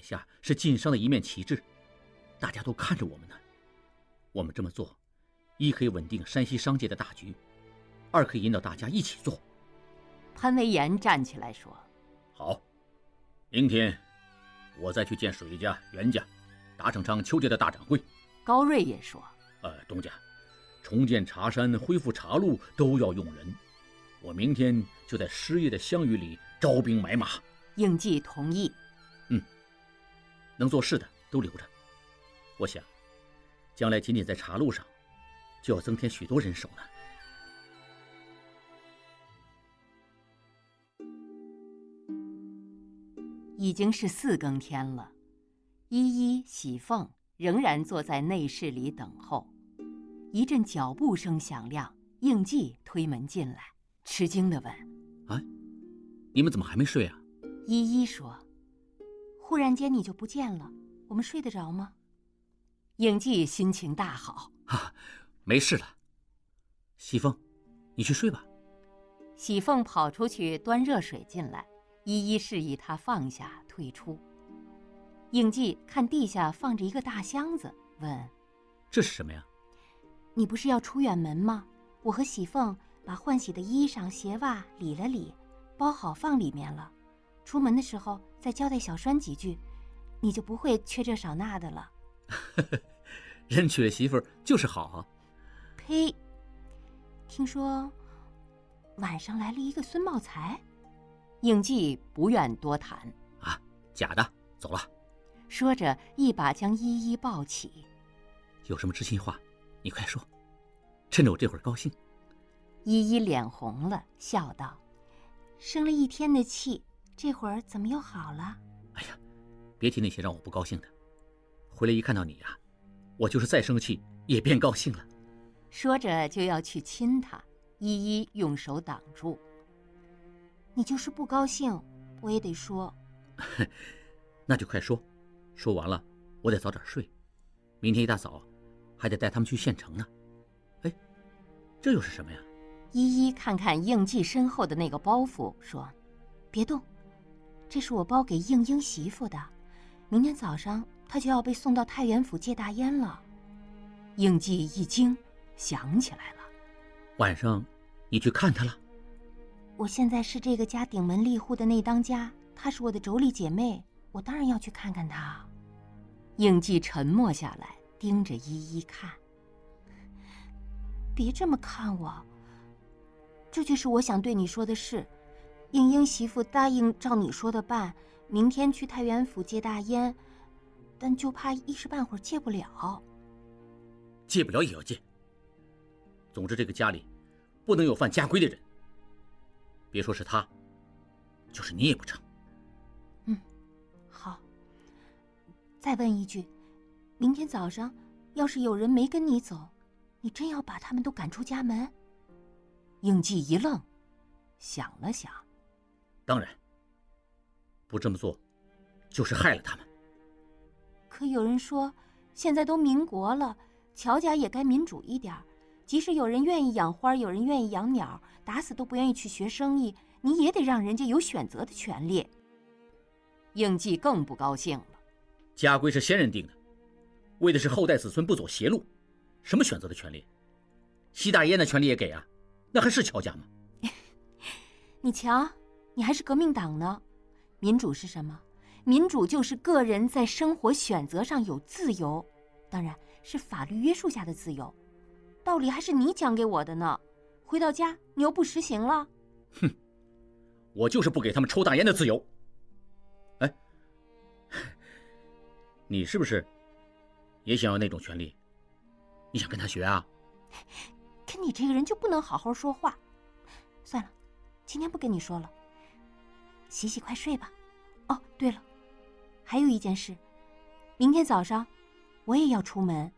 下是晋商的一面旗帜，大家都看着我们呢。我们这么做，一可以稳定山西商界的大局，二可以引导大家一起做。 潘维岩站起来说： 好，明天我再去见水家、袁家、达成昌、邱家的大掌柜。 高瑞也说： 东家，重建茶山、恢复茶路都要用人，我明天就在失业的项羽里招兵买马。 应季同意。 能做事的都留着。我想，将来仅仅在茶路上，就要增添许多人手呢。 已经是4更天了，依依、喜凤仍然坐在内室里等候。一阵脚步声响亮，应季推门进来，吃惊地问： 你们怎么还没睡啊？ 依依说：忽然间你就不见了，我们睡得着吗？应季心情大好： 没事了。喜凤，你去睡吧。 喜凤跑出去端热水进来，依依示意他放下退出。应季看地下放着一个大箱子，问： 这是什么呀？ 你不是要出远门吗？我和喜凤把换洗的衣裳鞋袜理了理，包好放里面了，出门的时候再交代小栓几句，你就不会缺这少那的了。 人娶了媳妇就是好啊。 呸！听说晚上来了一个孙茂才。应季不愿多谈。 假的，走了。 说着一把将依依抱起。 有什么知心话你快说，趁着我这会儿高兴。 依依脸红了，笑道：生了1天的气，这会儿怎么又好了？ 别提那些让我不高兴的，回来一看到你啊，我就是再生气也变高兴了。 说着就要去亲他，依依用手挡住。你就是不高兴，我也得说。 那就快说，说完了我得早点睡，明天一大早还得带他们去县城呢。这又是什么呀？ 依依看看应季身后的那个包袱，说：别动，这是我包给应英媳妇的，明天早上她就要被送到太原府戒大烟了。应季一惊，想起来了， 晚上你去看她了？ 我现在是这个家顶门立户的内当家，她是我的妯娌姐妹，我当然要去看看她。应季沉默下来，盯着依依看。别这么看我，这就是我想对你说的事。应英媳妇答应照你说的办，明天去太原府戒大烟，但就怕一时半会儿戒不了。 戒不了也要戒。总之这个家里不能有犯家规的人，别说是他，就是你也不成。 好。再问一句，明天早上要是有人没跟你走，你真要把他们都赶出家门？应季一愣，想了想， 当然，不这么做就是害了他们。 可有人说现在都民国了，乔家也该民主一点，即使有人愿意养花，有人愿意养鸟，打死都不愿意去学生意，你也得让人家有选择的权利。应季更不高兴了。 家规是先人定的，为的是后代子孙不走邪路，什么选择的权利？吸大烟的权利也给啊，那还是乔家吗？ 你瞧，你还是革命党呢。民主是什么？民主就是个人在生活选择上有自由，当然是法律约束下的自由。道理还是你讲给我的呢，回到家你又不实行了。 我就是不给他们抽大烟的自由。你是不是也想要那种权利？你想跟他学啊？ 跟你这个人就不能好好说话。算了，今天不跟你说了，洗洗快睡吧。哦，对了，还有一件事，明天早上我也要出门。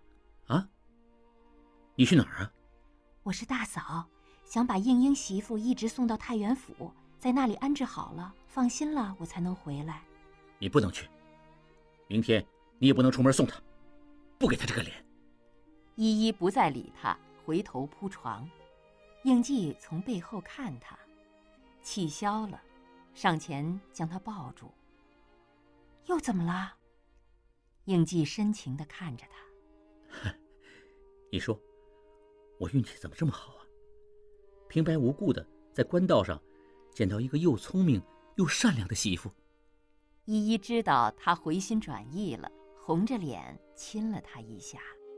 你去哪儿啊？ 我是大嫂，想把应英媳妇一直送到太原府，在那里安置好了，放心了，我才能回来。 你不能去，明天你也不能出门送他，不给他这个脸。 依依不再理他，回头铺床。应季从背后看他，气消了，上前将他抱住。又怎么了？ 应季深情地看着他。 你说我运气怎么这么好啊？平白无故的在官道上见到一个又聪明又善良的媳妇。 依依知道他回心转意了，红着脸亲了他一下。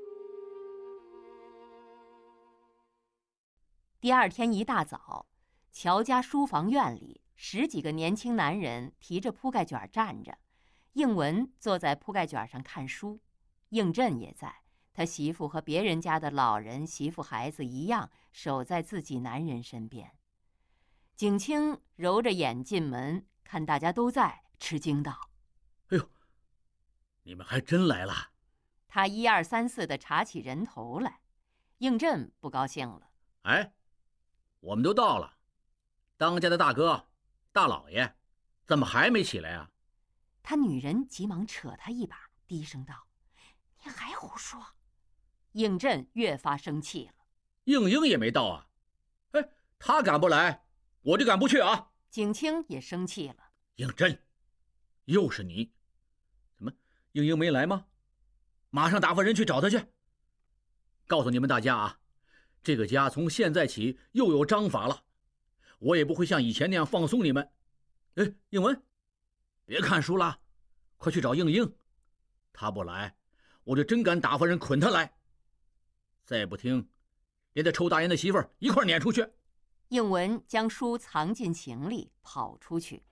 第二天一大早，乔家书房院里10几个年轻男人提着铺盖卷站着，应文坐在铺盖卷上看书，应震也在，他媳妇和别人家的老人媳妇孩子一样守在自己男人身边。景清揉着眼进门，看大家都在，吃惊道： 哎呦，你们还真来了。 他1、2、3、4的查起人头来。应震不高兴了： 哎，我们都到了，当家的大哥大老爷怎么还没起来啊？ 他女人急忙扯他一把，低声道：你还胡说。应震越发生气了： 应英也没到啊。哎，他敢不来我就敢不去啊。 景清也生气了： 应震，又是你，怎么应英没来吗？马上打发人去找他去。告诉你们大家啊，这个家从现在起又有章法了，我也不会像以前那样放松你们。哎，应文，别看书了，快去找应英，他不来我就真敢打发人捆他来，再不听连他臭大烟的媳妇儿一块撵出去。 应文将书藏进行李，跑出去。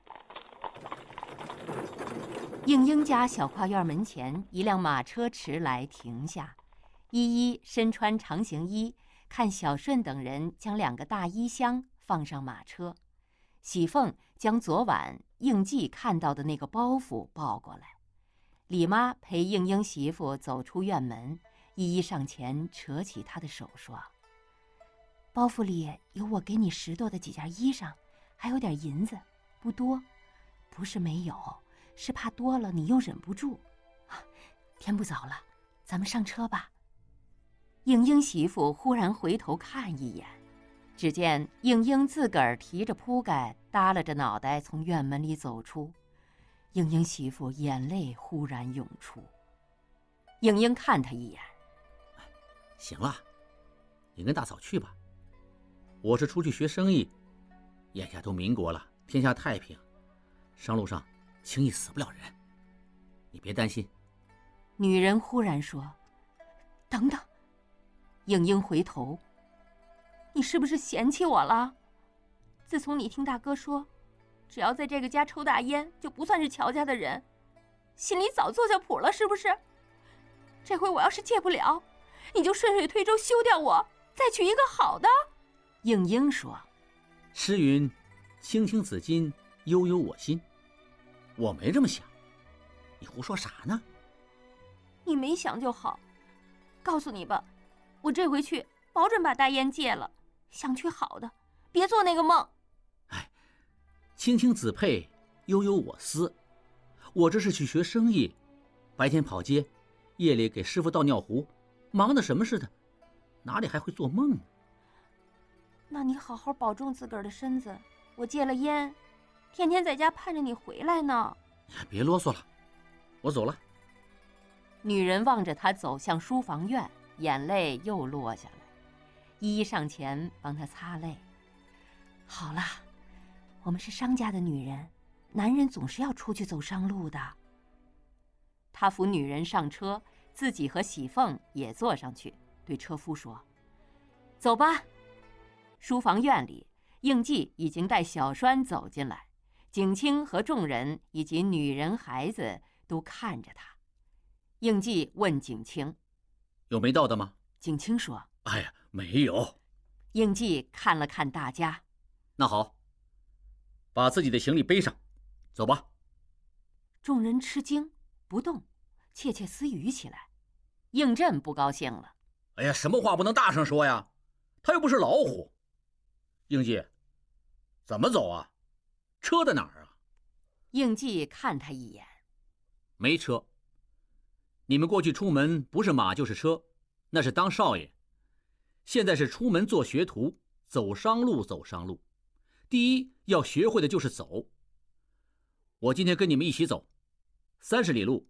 应英家小跨院门前，一辆马车驰来停下，依依身穿长行衣，看小顺等人将2个大衣箱放上马车，喜凤将昨晚应季看到的那个包袱抱过来。李妈陪应英媳妇走出院门，依依上前扯起她的手说：包袱里有我给你拾掇的几件衣裳，还有点银子，不多，不是没有，是怕多了你又忍不住。天不早了，咱们上车吧。应英媳妇忽然回头看一眼，只见应英自个儿提着铺盖，耷拉着脑袋从院门里走出。应英媳妇眼泪忽然涌出。应英看他一眼： 行了，你跟大嫂去吧，我是出去学生意，眼下都民国了，天下太平，商路上轻易死不了人，你别担心。 女人忽然说：等等。应英回头：你是不是嫌弃我了？自从你听大哥说只要在这个家抽大烟就不算是乔家的人，心里早做下谱了是不是？这回我要是戒不了，你就顺水推舟休掉我，再娶一个好的。应英说： 诗云青青子衿，悠悠我心，我没这么想，你胡说啥呢？ 你没想就好，告诉你吧，我这回去保准把大烟戒了，想娶好的，别做那个梦。 哎，青青子佩，悠悠我思，我这是去学生意，白天跑街，夜里给师傅倒尿壶，忙得什么似的，哪里还会做梦呢？ 那你好好保重自个儿的身子，我戒了烟，天天在家盼着你回来呢。 别啰嗦了，我走了。 女人望着他走向书房院，眼泪又落下来。依依上前帮他擦泪：好了，我们是商家的女人，男人总是要出去走商路的。他扶女人上车，自己和喜凤也坐上去，对车夫说：走吧。书房院里，应季已经带小栓走进来，景清和众人以及女人孩子都看着他。应季问景清： 有没到的吗？ 景清说： 哎呀，没有。 应季看了看大家： 那好，把自己的行李背上，走吧。 众人吃惊不动，窃窃私语起来。应震不高兴了： 哎呀，什么话不能大声说呀，他又不是老虎。应季，怎么走啊？车在哪儿啊？ 应季看他一眼： 没车。你们过去出门不是马就是车，那是当少爷。现在是出门做学徒，走商路走商路。第一要学会的就是走。我今天跟你们一起走，30里路，